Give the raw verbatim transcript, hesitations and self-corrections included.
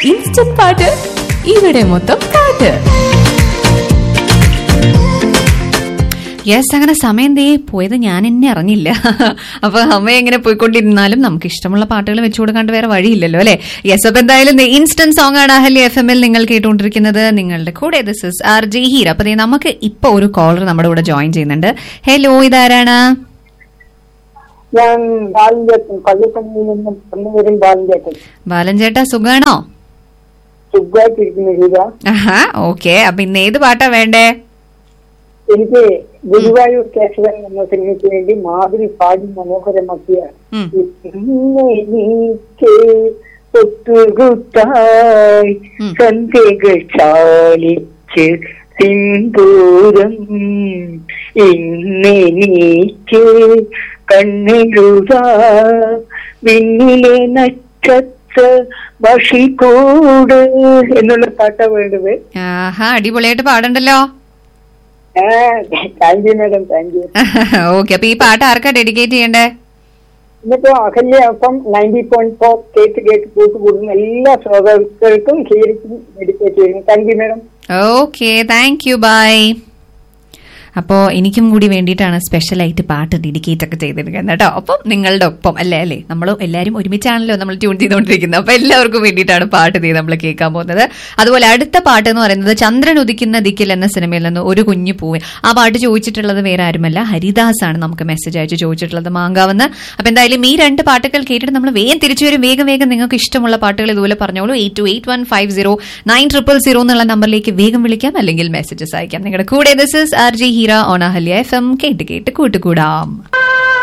Instant പാട്ട് ഇവിടെ മൊത്തം പാട്ട്. യെസ്, അങ്ങനെ സമയം ദേ പോയത് ഞാൻ എന്നെ അറിഞ്ഞില്ല. അപ്പൊ അമ്മ എങ്ങനെ പോയിക്കൊണ്ടിരുന്നാലും നമുക്ക് ഇഷ്ടമുള്ള പാട്ടുകൾ വെച്ചു കൊടുക്കാണ്ട് വേറെ വഴിയില്ലല്ലോ അല്ലെ. യെസ്, അപ്പൊ എന്തായാലും ഇൻസ്റ്റന്റ് സോങ് ആണ് അഹല്യ എഫ് എമ്മിൽ നിങ്ങൾ കേട്ടുകൊണ്ടിരിക്കുന്നത്. നിങ്ങളുടെ കൂടെ this is R J Heera. അപ്പൊ നമുക്ക് ഇപ്പൊ ഒരു കോളർ നമ്മുടെ കൂടെ ജോയിൻ ചെയ്യുന്നുണ്ട്. ഹലോ, ഇതാരാണ്? ബാലൻ ചേട്ടാ, സുഖാണോ? ഓക്കെ, അപ്പൊ ഇന്ന് ഏത് പാട്ടാ വേണ്ടേ? എനിക്ക് ഗുരുവായൂർ കേശവൻ എന്ന സിനിമയ്ക്ക് വേണ്ടി മാധുരി പാടി മനോഹരമാക്കിയ ഒത്തുകുത്തായി സന്ധ്യകൾ ചാലിച്ച് സിന്ദൂരം ഇന്നെനിക്ക് കണ്ണെഴുതാ വിണ്ണിലെ നക്ഷത്ര ബഷിക്കൂട് എന്നുള്ള പാട്ടാ വേണ്ടത്. ആഹാ, അടിപൊളിയായിട്ട് പാടണ്ടല്ലോ. Thank you madam, thank you. Okay, അപ്പൊ ഈ പാട്ട് ആർക്കാ ഡെഡിക്കേറ്റ് ചെയ്യണ്ടേ? ഇന്നിപ്പോ അഹല്യ അപ്പം നയൻറ്റി പോയിന്റ് ഫോർ കേട്ട് കേട്ട് കൂട്ടുകൂടുന്ന എല്ലാ ശ്രോതാക്കൾക്കും ശരിക്കും ഡെഡിക്കേറ്റ് ചെയ്യുന്നു. Thank you madam. Okay, thank you, by. അപ്പോ എനിക്കും കൂടി വേണ്ടിയിട്ടാണ് സ്പെഷ്യലായിട്ട് പാട്ട് ഡെഡിക്കേറ്റ് ഒക്കെ ചെയ്തിരിക്കുന്നത് കേട്ടോ. അപ്പം നിങ്ങളുടെ ഒപ്പം അല്ലേ അല്ലേ നമ്മൾ എല്ലാവരും ഒരുമിച്ചാണല്ലോ നമ്മൾ ട്യൂൺ ചെയ്തുകൊണ്ടിരിക്കുന്നത്. അപ്പൊ എല്ലാവർക്കും വേണ്ടിയിട്ടാണ് പാട്ട് ചെയ്ത് നമ്മൾ കേൾക്കാൻ പോകുന്നത്. അതുപോലെ അടുത്ത പാട്ട് എന്ന് പറയുന്നത് ചന്ദ്രൻ ഉദിക്കുന്ന ദിക്കിൽ എന്ന സിനിമയിൽ നിന്ന് ഒരു കുഞ്ഞു പൂവ്. ആ പാട്ട് ചോദിച്ചിട്ടുള്ളത് വേറെ ആരുമല്ല, ഹരിദാസ് ആണ് നമുക്ക് മെസ്സേജ് അയച്ച് ചോദിച്ചിട്ടുള്ളത് മാങ്കാവെന്ന്. അപ്പൊ എന്തായാലും ഈ രണ്ട് പാട്ടുകൾ കേട്ടിട്ട് നമ്മൾ വേഗം തിരിച്ചു വരും. വേഗം വേഗം നിങ്ങൾക്ക് ഇഷ്ടമുള്ള പാട്ടുകൾ ഇതുപോലെ പറഞ്ഞോളൂ. Eight to eight one five zero nine triple zero എന്നുള്ള നമ്പറിലേക്ക് വേഗം വിളിക്കാം, അല്ലെങ്കിൽ മെസ്സേജസ് അയക്കാം. നിങ്ങളുടെ കൂടെ this is R J Heera on Ahalya F M. കേട്ട് കേട്ട് കൂട്ടുകൂടാം.